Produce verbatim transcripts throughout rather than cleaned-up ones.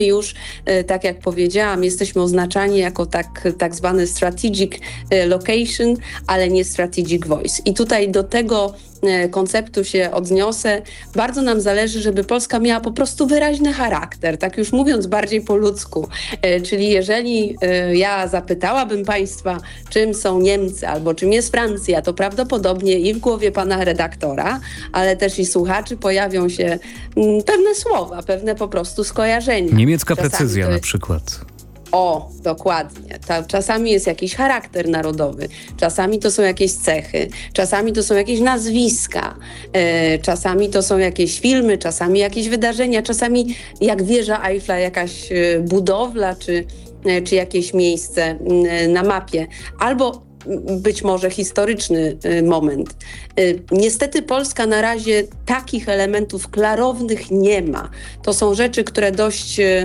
już, tak jak powiedziałam, jesteśmy oznaczani jako tak, tak zwany strategic location, ale nie strategic voice. I tutaj do tego konceptu się odniosę. Bardzo nam zależy, żeby Polska miała po prostu wyraźny charakter, tak już mówiąc bardziej po ludzku. Czyli jeżeli ja zapytałabym Państwa, czym są Niemcy albo czym jest Francja, to prawdopodobnie i w głowie pana redaktora, ale też i słuchaczy pojawią się pewne słowa, pewne po prostu skojarzenia. Niemiecka Czasami precyzja jest... na przykład. O, dokładnie. Ta, czasami jest jakiś charakter narodowy, czasami to są jakieś cechy, czasami to są jakieś nazwiska, e, czasami to są jakieś filmy, czasami jakieś wydarzenia, czasami jak wieża Eiffla, jakaś e, budowla czy, e, czy jakieś miejsce e, na mapie. Albo być może historyczny e, moment. E, niestety Polska na razie takich elementów klarownych nie ma. To są rzeczy, które dość... E,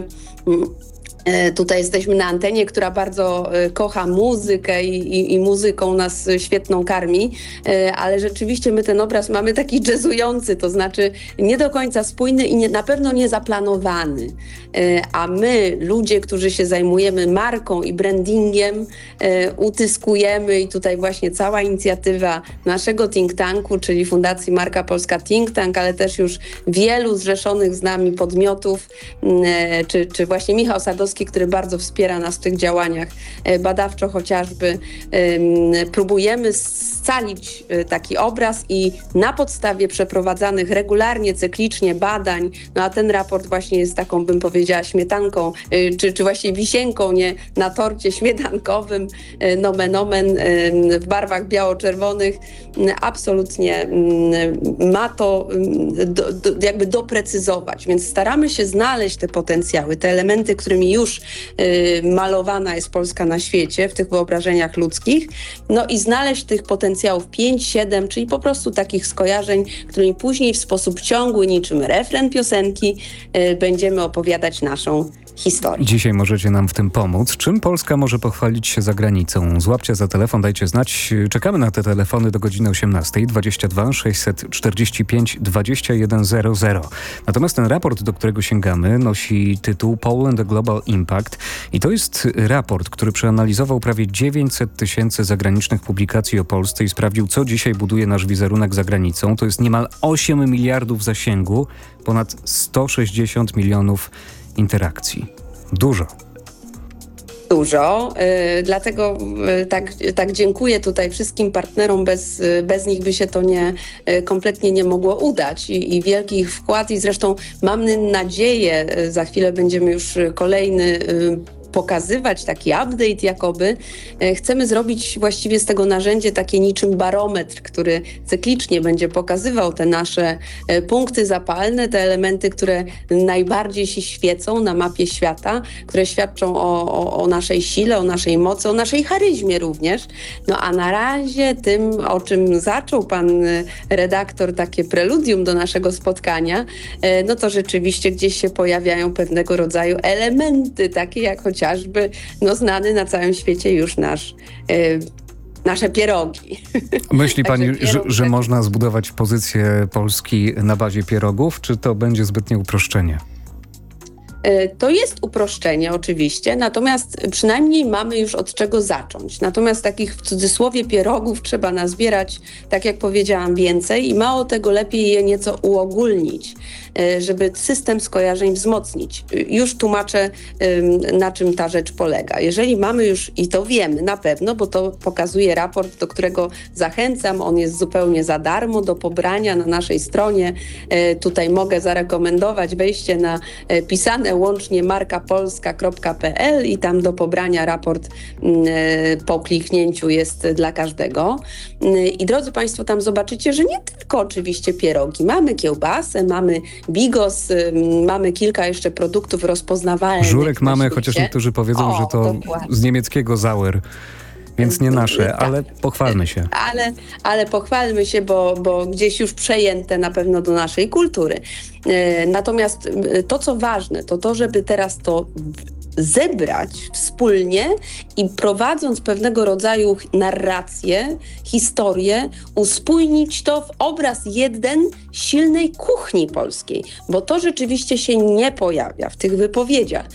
Tutaj jesteśmy na antenie, która bardzo kocha muzykę i, i, i muzyką nas świetną karmi, ale rzeczywiście my ten obraz mamy taki jazzujący, to znaczy nie do końca spójny i nie, na pewno nie zaplanowany. A my, ludzie, którzy się zajmujemy marką i brandingiem, utyskujemy i tutaj właśnie cała inicjatywa naszego think tanku, czyli Fundacji Marka Polska Think Tank, ale też już wielu zrzeszonych z nami podmiotów, czy, czy właśnie Michał Sadowski, który bardzo wspiera nas w tych działaniach badawczo chociażby. Próbujemy scalić taki obraz i na podstawie przeprowadzanych regularnie, cyklicznie badań, no a ten raport właśnie jest taką, bym powiedziała, śmietanką, czy, czy właśnie wisienką, nie, na torcie śmietankowym, nomen omen, w barwach biało-czerwonych. Absolutnie ma to do, do, jakby doprecyzować, więc staramy się znaleźć te potencjały, te elementy, którymi już y, malowana jest Polska na świecie w tych wyobrażeniach ludzkich, no i znaleźć tych potencjałów pięć, siedem, czyli po prostu takich skojarzeń, którymi później w sposób ciągły, niczym refren piosenki, y, będziemy opowiadać naszą historii. Dzisiaj możecie nam w tym pomóc. Czym Polska może pochwalić się za granicą? Złapcie za telefon, dajcie znać. Czekamy na te telefony do godziny osiemnastej, dwadzieścia dwa sześćset czterdzieści pięć dwadzieścia jeden zero zero. Natomiast ten raport, do którego sięgamy, nosi tytuł Poland: A Global Impact i to jest raport, który przeanalizował prawie dziewięćset tysięcy zagranicznych publikacji o Polsce i sprawdził, co dzisiaj buduje nasz wizerunek za granicą. To jest niemal osiem miliardów zasięgu, ponad sto sześćdziesiąt milionów interakcji. Dużo. Dużo, yy, dlatego yy, tak, tak dziękuję tutaj wszystkim partnerom, bez, yy, bez nich by się to nie, yy, kompletnie nie mogło udać I, i wielki ich wkład i zresztą mamy nadzieję, yy, za chwilę będziemy już kolejny yy, pokazywać taki update jakoby. Chcemy zrobić właściwie z tego narzędzie takie niczym barometr, który cyklicznie będzie pokazywał te nasze punkty zapalne, te elementy, które najbardziej się świecą na mapie świata, które świadczą o, o, o naszej sile, o naszej mocy, o naszej charyzmie również. No a na razie tym, o czym zaczął pan redaktor, takie preludium do naszego spotkania, no to rzeczywiście gdzieś się pojawiają pewnego rodzaju elementy, takie jak chociażby no, znany na całym świecie już nasz, y, nasze pierogi. Myśli pani, pierogi, że, że można zbudować pozycję Polski na bazie pierogów, czy to będzie zbytnie uproszczenie? To jest uproszczenie oczywiście, natomiast przynajmniej mamy już od czego zacząć. Natomiast takich w cudzysłowie pierogów trzeba nazbierać, tak jak powiedziałam, więcej i mało tego, lepiej je nieco uogólnić, żeby system skojarzeń wzmocnić. Już tłumaczę, na czym ta rzecz polega. Jeżeli mamy już, i to wiemy na pewno, bo to pokazuje raport, do którego zachęcam, on jest zupełnie za darmo do pobrania na naszej stronie. Tutaj mogę zarekomendować wejście na pisane łącznie marka polska kropka p l i tam do pobrania raport po kliknięciu jest dla każdego. I drodzy Państwo, tam zobaczycie, że nie tylko oczywiście pierogi. Mamy kiełbasę, mamy bigos, mamy kilka jeszcze produktów rozpoznawalnych. Żurek mamy, chociaż niektórzy powiedzą, o, że to dokładnie. Z niemieckiego Sauer. Więc nie nasze, tak. ale pochwalmy się. Ale, ale pochwalmy się, bo, bo gdzieś już przejęte na pewno do naszej kultury. E, Natomiast e, to, co ważne, to to, żeby teraz to zebrać wspólnie i prowadząc pewnego rodzaju narrację, historię, uspójnić to w obraz jeden silnej kuchni polskiej, bo to rzeczywiście się nie pojawia w tych wypowiedziach.